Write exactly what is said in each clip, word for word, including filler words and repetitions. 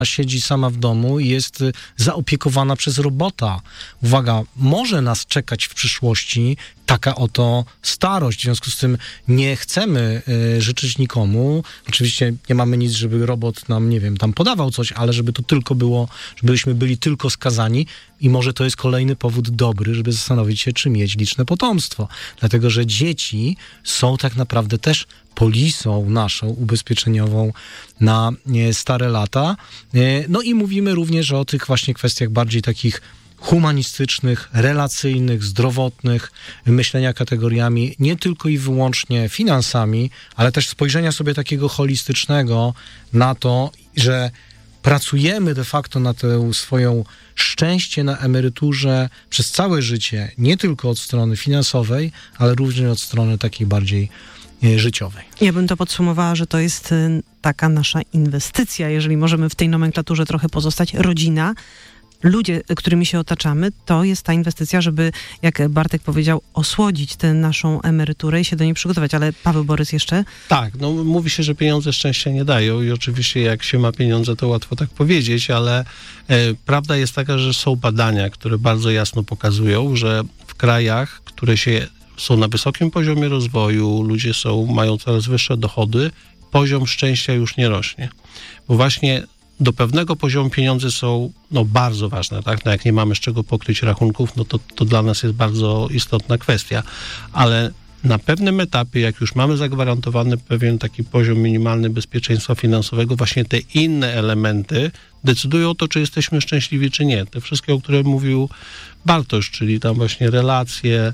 siedzi sama w domu i jest zaopiekowana przez robota. Uwaga, może nas czekać w przyszłości taka oto starość. W związku z tym nie chcemy y, życzyć nikomu. Oczywiście nie mamy nic, żeby robot nam, nie wiem, tam podawał coś, ale żeby to tylko było, żebyśmy byli tylko skazani i może to jest kolejny powód dobry, żeby zastanowić się, czy mieć liczne potomstwo. Dlatego, że dzieci są tak naprawdę też polisą naszą ubezpieczeniową na nie, stare lata. No i mówimy również o tych właśnie kwestiach bardziej takich humanistycznych, relacyjnych, zdrowotnych, myślenia kategoriami nie tylko i wyłącznie finansami, ale też spojrzenia sobie takiego holistycznego na to, że pracujemy de facto na tę swoją szczęście na emeryturze przez całe życie, nie tylko od strony finansowej, ale również od strony takiej bardziej życiowej. Ja bym to podsumowała, że to jest taka nasza inwestycja, jeżeli możemy w tej nomenklaturze trochę pozostać, rodzina, ludzie, którymi się otaczamy, to jest ta inwestycja, żeby, jak Bartek powiedział, osłodzić tę naszą emeryturę i się do niej przygotować. Ale Paweł Borys jeszcze? Tak, no mówi się, że pieniądze szczęścia nie dają i oczywiście jak się ma pieniądze, to łatwo tak powiedzieć, ale e, prawda jest taka, że są badania, które bardzo jasno pokazują, że w krajach, które się są na wysokim poziomie rozwoju, ludzie są, mają coraz wyższe dochody, poziom szczęścia już nie rośnie. Bo właśnie do pewnego poziomu pieniądze są no, bardzo ważne, tak? No, jak nie mamy z czego pokryć rachunków, no to, to dla nas jest bardzo istotna kwestia. Ale na pewnym etapie, jak już mamy zagwarantowany pewien taki poziom minimalny bezpieczeństwa finansowego, właśnie te inne elementy decydują o to, czy jesteśmy szczęśliwi, czy nie. Te wszystkie, o których mówił Bartosz, czyli tam właśnie relacje,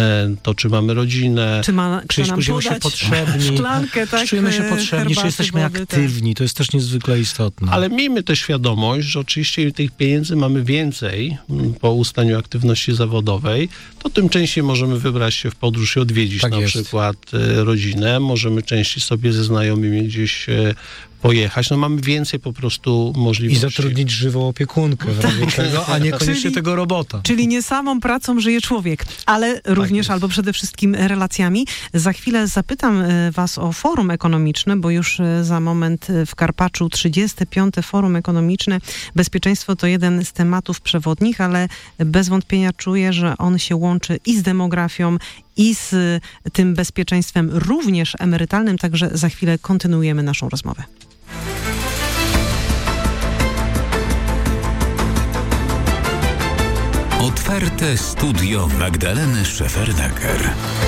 to czy mamy rodzinę, czy, ma, czy nam czujemy się potrzebni, szklankę, tak, czy czujemy się potrzebni, czy jesteśmy wody, aktywni, tak. To jest też niezwykle istotne. Ale miejmy też świadomość, że oczywiście tych pieniędzy mamy więcej po ustaniu aktywności zawodowej, to tym częściej możemy wybrać się w podróż i odwiedzić tak na jest. przykład rodzinę, możemy częściej sobie ze znajomymi gdzieś pojechać, no mamy więcej po prostu możliwości. I zatrudnić żywą opiekunkę w razie czego, a niekoniecznie czyli, tego robota. Czyli nie samą pracą żyje człowiek, ale również tak albo przede wszystkim relacjami. Za chwilę zapytam was o forum ekonomiczne, bo już za moment w Karpaczu trzydzieste piąte Forum Ekonomiczne. Bezpieczeństwo to jeden z tematów przewodnich, ale bez wątpienia czuję, że on się łączy i z demografią, i z tym bezpieczeństwem również emerytalnym, także za chwilę kontynuujemy naszą rozmowę. Otwarte studio Magdaleny Szefernaker.